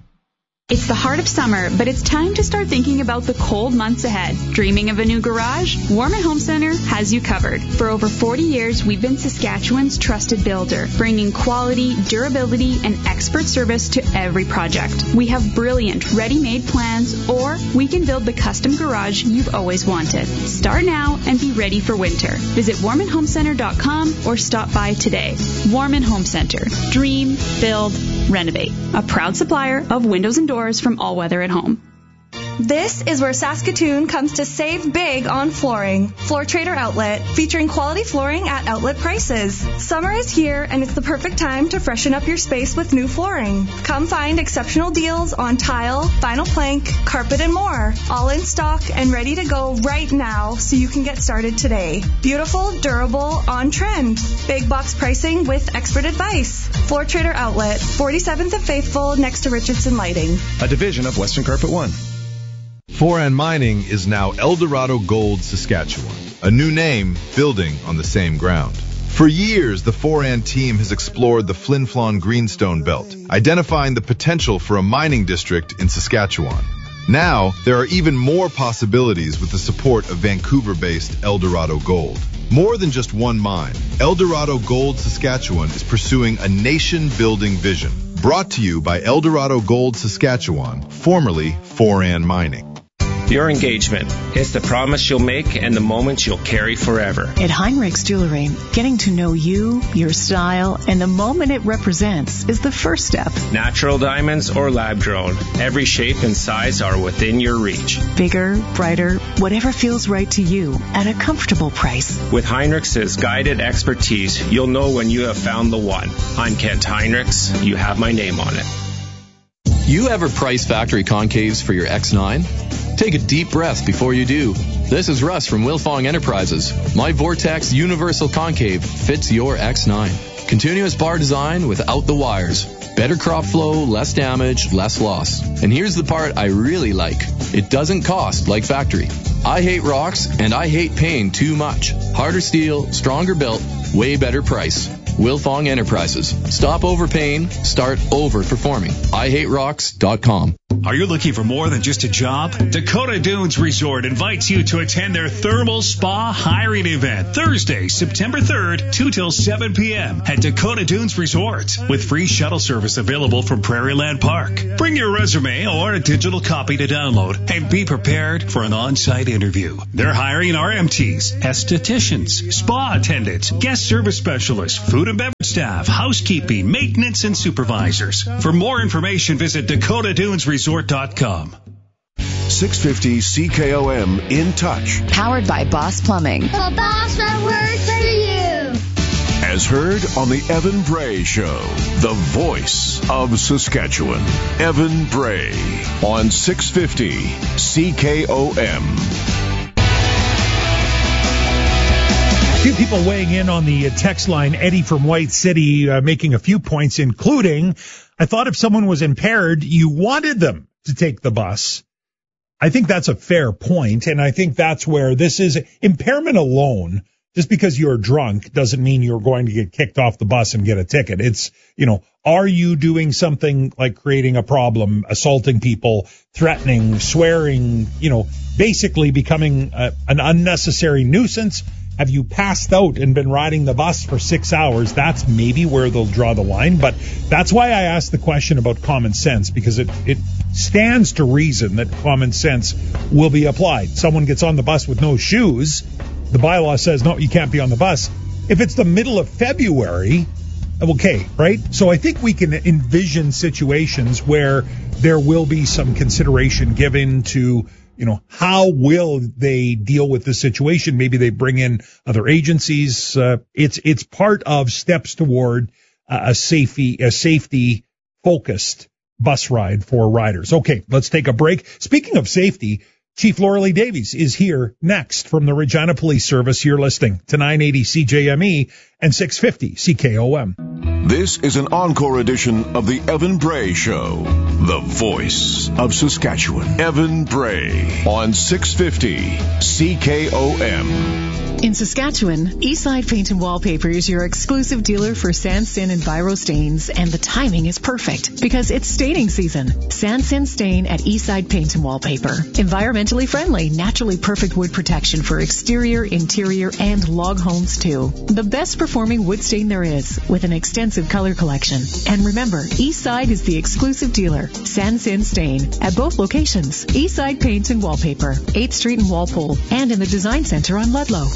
It's the heart of summer, but it's time to start thinking about the cold months ahead. Dreaming of a new garage? Warman Home Center has you covered. For over forty years, we've been Saskatchewan's trusted builder, bringing quality, durability, and expert service to every project. We have brilliant ready-made plans, or we can build the custom garage you've always wanted. Start now and be ready for winter. Visit warman home center dot com or stop by today. Warman Home Center. Dream, build, renovate. A proud supplier of windows and doors from All Weather at Home. This is where Saskatoon comes to save big on flooring. Floor Trader Outlet, featuring quality flooring at outlet prices. Summer is here, and it's the perfect time to freshen up your space with new flooring. Come find exceptional deals on tile, vinyl plank, carpet, and more. All in stock and ready to go right now, so you can get started today. Beautiful, durable, on trend. Big box pricing with expert advice. Floor Trader Outlet, forty-seventh and Faithful, next to Richardson Lighting. A division of Western Carpet One. Foran Mining is now Eldorado Gold Saskatchewan, a new name building on the same ground. For years, the Foran team has explored the Flin Flon Greenstone Belt, identifying the potential for a mining district in Saskatchewan. Now, there are even more possibilities with the support of Vancouver-based Eldorado Gold. More than just one mine, Eldorado Gold Saskatchewan is pursuing a nation-building vision. Brought to you by Eldorado Gold Saskatchewan, formerly Foran Mining. Your engagement is the promise you'll make and the moments you'll carry forever. At Heinrichs Jewelry, getting to know you, your style, and the moment it represents is the first step. Natural diamonds or lab-grown, every shape and size are within your reach. Bigger, brighter, whatever feels right to you at a comfortable price. With Heinrichs' guided expertise, you'll know when you have found the one. I'm Kent Heinrichs. You have my name on it. You ever price factory concaves for your X nine? Take a deep breath before you do. This is Russ from Wilfong Enterprises. My Vortex Universal Concave fits your X nine. Continuous bar design without the wires. Better crop flow, less damage, less loss. And here's the part I really like. It doesn't cost like factory. I hate rocks and I hate paying too much. Harder steel, stronger built, way better price. Wilfong Enterprises. Stop overpaying, start over-performing. I hate rocks dot com. Are you looking for more than just a job? Dakota Dunes Resort invites you to attend their Thermal Spa Hiring Event Thursday, September third, two till seven p.m. at Dakota Dunes Resort with free shuttle service available from Prairieland Park. Bring your resume or a digital copy to download and be prepared for an on-site interview. They're hiring R M Ts, estheticians, spa attendants, guest service specialists, food and beverage staff, housekeeping, maintenance, and supervisors. For more information, visit Dakota Dunes Resort dot com. six fifty C K O M In Touch. Powered by Boss Plumbing. The boss that works for you. As heard on the Evan Bray Show, the voice of Saskatchewan. Evan Bray on six fifty C K O M. A few people weighing in on the text line. Eddie from White City uh, making a few points, including, I thought if someone was impaired, you wanted them to take the bus. I think that's a fair point, and I think that's where this is. Impairment alone, just because you're drunk, doesn't mean you're going to get kicked off the bus and get a ticket. It's, you know, are you doing something like creating a problem, assaulting people, threatening, swearing, you know, basically becoming a, an unnecessary nuisance? Have you passed out and been riding the bus for six hours? That's maybe where they'll draw the line. But that's why I asked the question about common sense, because it, it stands to reason that common sense will be applied. Someone gets on the bus with no shoes. The bylaw says, no, you can't be on the bus. If it's the middle of February, okay, right? So I think we can envision situations where there will be some consideration given to, you know, how will they deal with the situation? Maybe they bring in other agencies. Uh, it's it's part of steps toward uh, a safety a safety focused bus ride for riders. Okay, let's take a break. Speaking of safety, Chief Lauralee Davies is here next from the Regina Police Service. You're listening to nine eighty C J M E and six fifty C K O M. This is an encore edition of the Evan Bray Show, the voice of Saskatchewan. Evan Bray on six fifty C K O M. In Saskatchewan, Eastside Paint and Wallpaper is your exclusive dealer for Sansin and Biro stains, and the timing is perfect because it's staining season. Sansin Stain at Eastside Paint and Wallpaper. Environmentally friendly, naturally perfect wood protection for exterior, interior, and log homes too. The best performing wood stain there is, with an extensive color collection. And remember, Eastside is the exclusive dealer. Sansin Stain at both locations. Eastside Paint and Wallpaper, eighth Street in Walpole, and in the Design Center on Ludlow.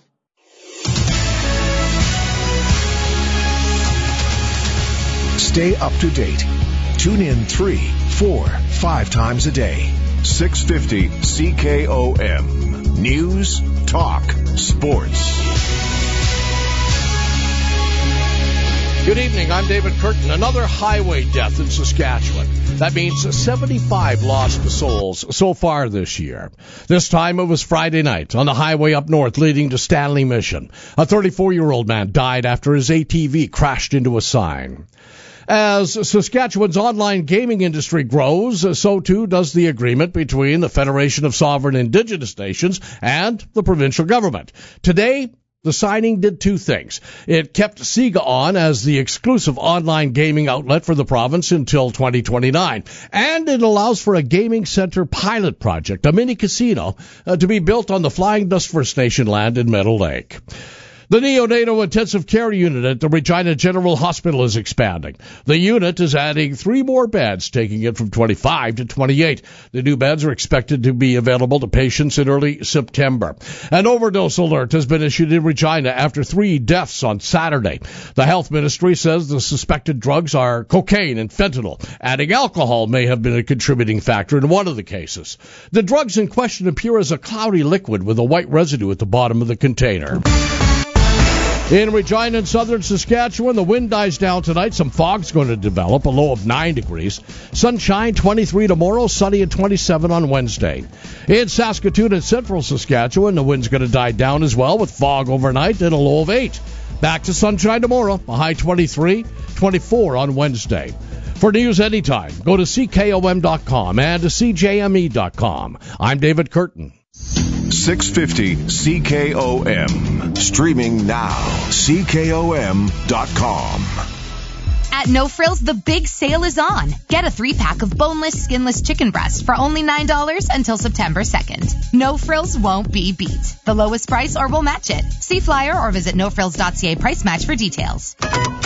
Stay up to date. Tune in three, four, five times a day. six fifty C K O M. News, talk, sports. Good evening. I'm David Curtin. Another highway death in Saskatchewan. That means seventy-five lost souls so far this year. This time it was Friday night on the highway up north leading to Stanley Mission. A thirty-four-year-old man died after his A T V crashed into a sign. As Saskatchewan's online gaming industry grows, so too does the agreement between the Federation of Sovereign Indigenous Nations and the provincial government. Today, the signing did two things. It kept SIGA on as the exclusive online gaming outlet for the province until twenty twenty-nine. And it allows for a gaming center pilot project, a mini casino, uh, to be built on the Flying Dust First Nation land in Meadow Lake. The neonatal intensive care unit at the Regina General Hospital is expanding. The unit is adding three more beds, taking it from twenty-five to twenty-eight. The new beds are expected to be available to patients in early September. An overdose alert has been issued in Regina after three deaths on Saturday. The health ministry says the suspected drugs are cocaine and fentanyl. Adding alcohol may have been a contributing factor in one of the cases. The drugs in question appear as a cloudy liquid with a white residue at the bottom of the container. In Regina and southern Saskatchewan, the wind dies down tonight. Some fog's going to develop, a low of nine degrees. Sunshine, twenty-three tomorrow, sunny at twenty-seven on Wednesday. In Saskatoon and central Saskatchewan, the wind's going to die down as well with fog overnight and a low of eight. Back to sunshine tomorrow, a high twenty-three, twenty-four on Wednesday. For news anytime, go to C K O M dot com and to C J M E dot com. I'm David Curtin. six fifty C K O M. Streaming now. C K O M dot com. At No Frills, the big sale is on. Get a three-pack of boneless, skinless chicken breasts for only nine dollars until September second. No Frills won't be beat. The lowest price or we'll match it. See flyer or visit no frills dot c a price match for details.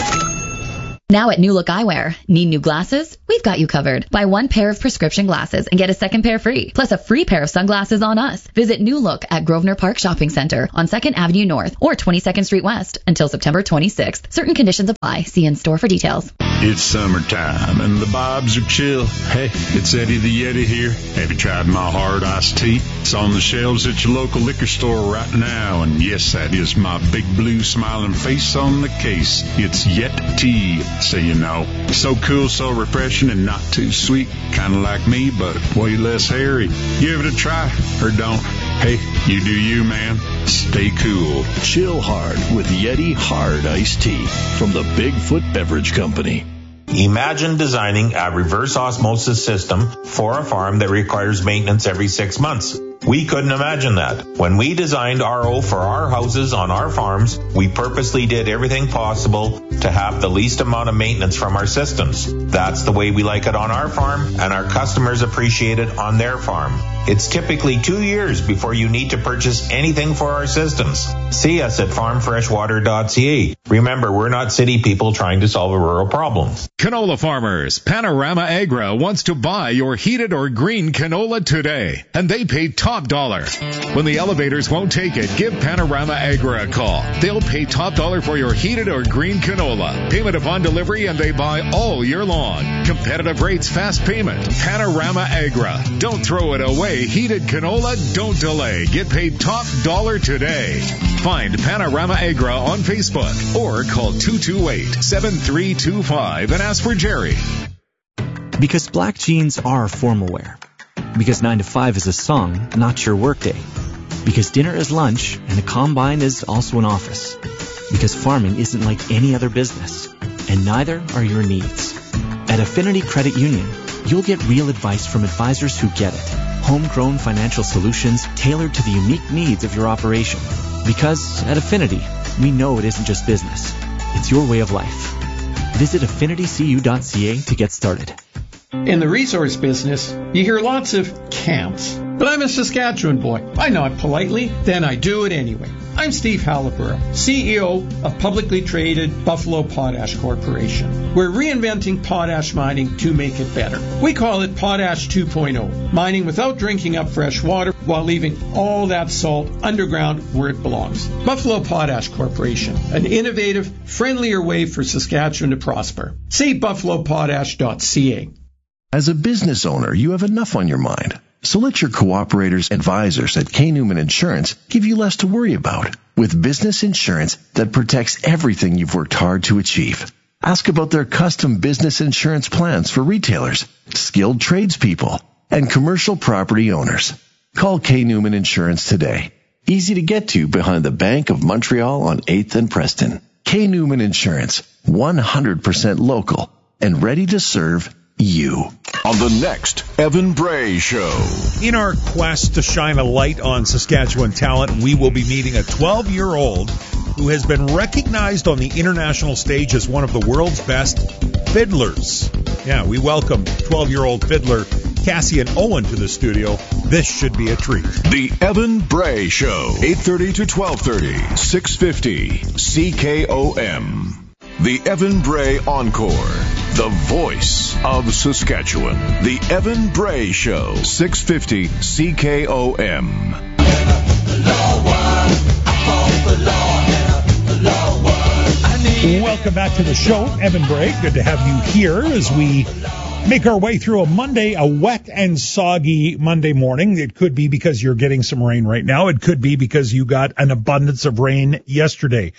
Now at New Look Eyewear, need new glasses? We've got you covered. Buy one pair of prescription glasses and get a second pair free, plus a free pair of sunglasses on us. Visit New Look at Grosvenor Park Shopping Center on second Avenue North or twenty-second Street West until September twenty-sixth. Certain conditions apply. See in-store for details. It's summertime and the bobs are chill. Hey, it's Eddie the Yeti here. Have you tried my hard iced tea? It's on the shelves at your local liquor store right now. And yes, that is my big blue smiling face on the case. It's Yet Tea. So you know, so cool, so refreshing, and not too sweet. Kind of like me, but way less hairy. Give it a try, or don't. Hey, you do you, man. Stay cool. Chill hard with Yeti Hard Iced Tea from the Bigfoot Beverage Company. Imagine designing a reverse osmosis system for a farm that requires maintenance every six months. We couldn't imagine that. When we designed R O for our houses on our farms, we purposely did everything possible to have the least amount of maintenance from our systems. That's the way we like it on our farm, and our customers appreciate it on their farm. It's typically two years before you need to purchase anything for our systems. See us at farm fresh water dot c a. Remember, we're not city people trying to solve a rural problem. Canola farmers, Panorama Agra wants to buy your heated or green canola today, and they pay top dollar. When the elevators won't take it, give Panorama Agra a call. They'll pay top dollar for your heated or green canola. Payment upon delivery, and they buy all year long. Competitive rates, fast payment. Panorama Agra. Don't throw it away. Heated canola, don't delay. Get paid top dollar today. Find Panorama Agra on Facebook or call two two eight, seven three two five and ask for Jerry. Because black jeans are formal wear. Because nine to five is a song, not your workday. Because dinner is lunch and a combine is also an office. Because farming isn't like any other business, and neither are your needs. At Affinity Credit Union, you'll get real advice from advisors who get it. Homegrown financial solutions tailored to the unique needs of your operation. Because at Affinity, we know it isn't just business. It's your way of life. Visit affinity c u dot c a to get started. In the resource business, you hear lots of can'ts. But I'm a Saskatchewan boy. I nod politely, then I do it anyway. I'm Steve Halliburton, C E O of publicly traded Buffalo Potash Corporation. We're reinventing potash mining to make it better. We call it Potash two point oh, mining without drinking up fresh water while leaving all that salt underground where it belongs. Buffalo Potash Corporation, an innovative, friendlier way for Saskatchewan to prosper. See buffalo potash dot c a. As a business owner, you have enough on your mind. So let your cooperators advisors at K. Newman Insurance give you less to worry about with business insurance that protects everything you've worked hard to achieve. Ask about their custom business insurance plans for retailers, skilled tradespeople, and commercial property owners. Call K. Newman Insurance today. Easy to get to behind the Bank of Montreal on eighth and Preston. K. Newman Insurance, one hundred percent local and ready to serve you. On the next Evan Bray Show. In our quest to shine a light on Saskatchewan talent, we will be meeting a twelve-year-old who has been recognized on the international stage as one of the world's best fiddlers. Yeah, we welcome twelve-year-old fiddler Cassian Owen to the studio. This should be a treat. The Evan Bray Show, eight thirty to twelve thirty, six fifty C K O M. The Evan Bray Encore, the voice of Saskatchewan. The Evan Bray Show, six fifty C K O M. Welcome back to the show, Evan Bray. Good to have you here as we make our way through a Monday, a wet and soggy Monday morning. It could be because you're getting some rain right now. It could be because you got an abundance of rain yesterday.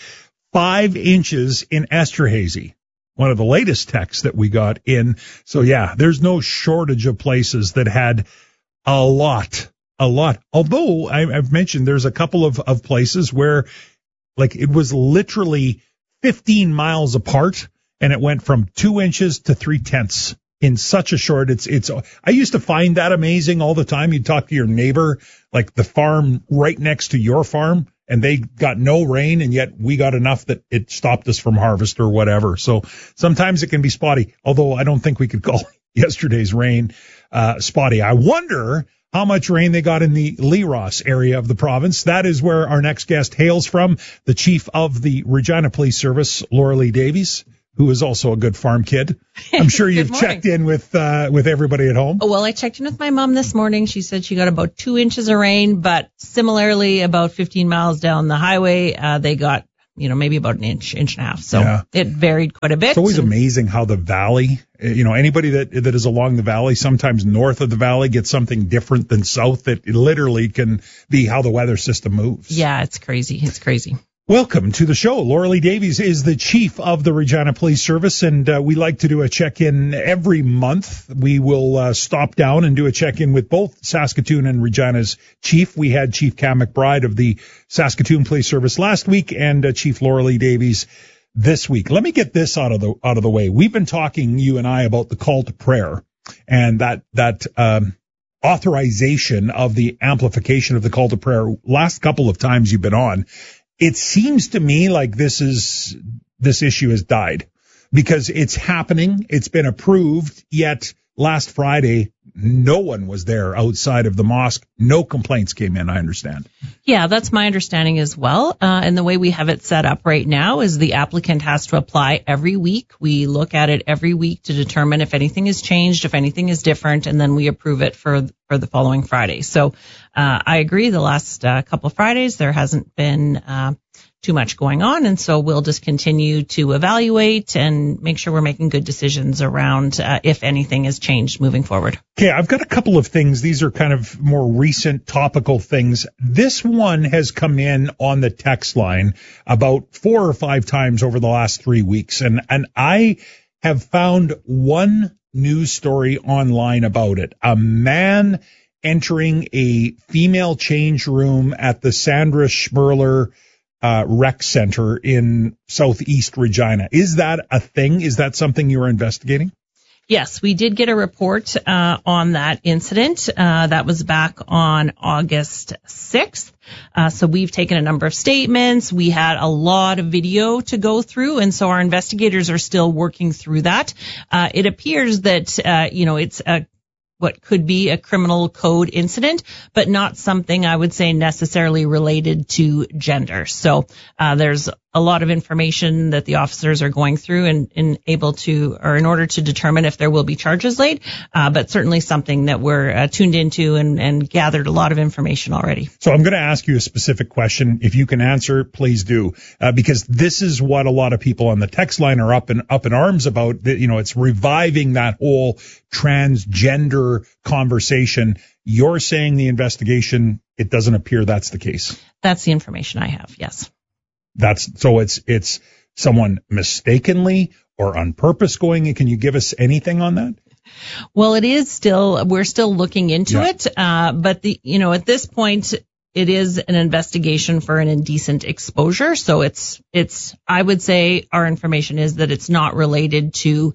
five inches in Esterhazy. One of the latest texts that we got in. So yeah, there's no shortage of places that had a lot, a lot. Although I, I've mentioned there's a couple of, of places where like it was literally fifteen miles apart and it went from two inches to three tenths in such a short. It's, it's, I used to find that amazing all the time. You'd talk to your neighbor, like the farm right next to your farm, and they got no rain, and yet we got enough that it stopped us from harvest or whatever. So sometimes it can be spotty, although I don't think we could call yesterday's rain uh spotty. I wonder how much rain they got in the Lee Ross area of the province. That is where our next guest hails from, the chief of the Regina Police Service, Laura Lee Davies, who is also a good farm kid. I'm sure you've checked in with uh, with everybody at home. Oh, well, I checked in with my mom this morning. She said she got about two inches of rain, but similarly, about fifteen miles down the highway, uh, they got, you know, maybe about an inch, inch and a half. So yeah. It varied quite a bit. It's always amazing how the valley, you know, anybody that that is along the valley, sometimes north of the valley gets something different than south. That literally can be how the weather system moves. Yeah, it's crazy. It's crazy. Welcome to the show. Laura Lee Davies is the chief of the Regina Police Service, and uh, we like to do a check-in every month. We will uh, stop down and do a check-in with both Saskatoon and Regina's chief. We had Chief Cam McBride of the Saskatoon Police Service last week, and uh, Chief Laura Lee Davies this week. Let me get this out of the out of the way. We've been talking, you and I, about the call to prayer and that that um, authorization of the amplification of the call to prayer. Last couple of times you've been on. It seems to me like this is, this issue has died because it's happening. It's been approved, yet last Friday, no one was there outside of the mosque. No complaints came in, I understand. Yeah, that's my understanding as well. Uh, and the way we have it set up right now is the applicant has to apply every week. We look at it every week to determine if anything has changed, if anything is different, and then we approve it for for the following Friday. So uh, I agree. The last uh, couple of Fridays, there hasn't been uh, too much going on. And so we'll just continue to evaluate and make sure we're making good decisions around uh, if anything has changed moving forward. Okay, I've got a couple of things. These are kind of more recent topical things. This one has come in on the text line about four or five times over the last three weeks. And, and I have found one news story online about it. A man entering a female change room at the Sandra Schmerler uh, rec center in southeast Regina. Is that a thing? Is that something you are investigating? Yes, we did get a report uh, on that incident. Uh, that was back on August sixth. Uh, so we've taken a number of statements. We had a lot of video to go through, and so our investigators are still working through that. Uh, it appears that, uh, you know, it's a what could be a criminal code incident, but not something I would say necessarily related to gender. So uh, there's a lot of information that the officers are going through and, and able to, or in order to determine if there will be charges laid, uh, but certainly something that we're uh, tuned into and, and gathered a lot of information already. So I'm going to ask you a specific question. If you can answer, please do, uh, because this is what a lot of people on the text line are up in up in arms about. That, you know, it's reviving that whole transgender conversation. You're saying the investigation, it doesn't appear that's the case. That's the information I have. Yes. That's so it's it's someone mistakenly or on purpose going in. Can you give us anything on that? Well, it is still, we're still looking into yeah. it. Uh, but the, you know, at this point, it is an investigation for an indecent exposure. So it's, it's, I would say our information is that it's not related to,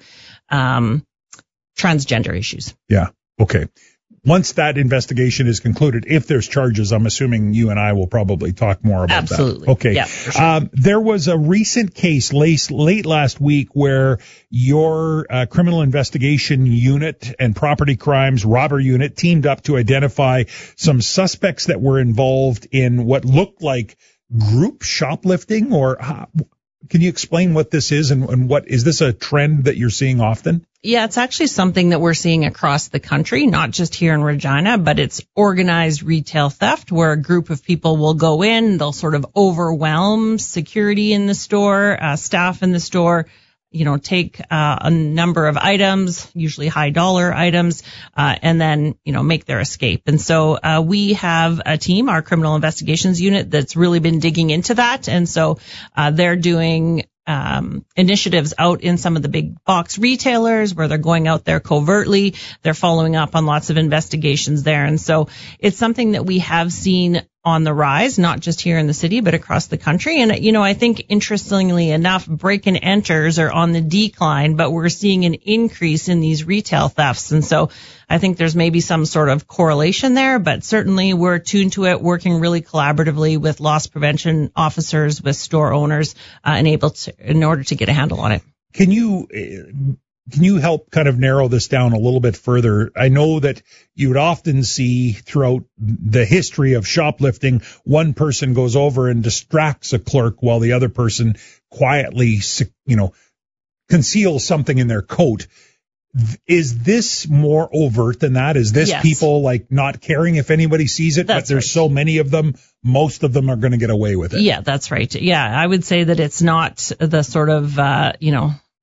um, transgender issues. Yeah. Okay. Once that investigation is concluded, if there's charges, I'm assuming you and I will probably talk more about Absolutely. that. Okay. Yeah, for sure. Um, there was a recent case late, late last week where your uh, criminal investigation unit and property crimes robber unit teamed up to identify some suspects that were involved in what looked like group shoplifting. Or uh, can you explain what this is and, and what is this a trend that you're seeing often? Yeah, it's actually something that we're seeing across the country, not just here in Regina, but it's organized retail theft where a group of people will go in, they'll sort of overwhelm security in the store, uh, staff in the store, you know, take uh, a number of items, usually high dollar items, uh, and then, you know, make their escape. And so uh, we have a team, our criminal investigations unit, that's really been digging into that. And so uh, they're doing um, initiatives out in some of the big box retailers where they're going out there covertly. They're following up on lots of investigations there. And so it's something that we have seen on the rise, not just here in the city, but across the country. And, you know, I think interestingly enough, break and enters are on the decline, but we're seeing an increase in these retail thefts. And so I think there's maybe some sort of correlation there, but certainly we're tuned to it, working really collaboratively with loss prevention officers, with store owners, uh, and able to, in order to get a handle on it. Can you, Can you help kind of narrow this down a little bit further? I know that you would often see throughout the history of shoplifting, one person goes over and distracts a clerk while the other person quietly, you know, conceals something in their coat. Is this more overt than that? Is this yes. people like not caring if anybody sees it, that's but there's right. so many of them, most of them are going to get away with it? Yeah, that's right. Yeah, I would say that it's not the sort of, uh, you know,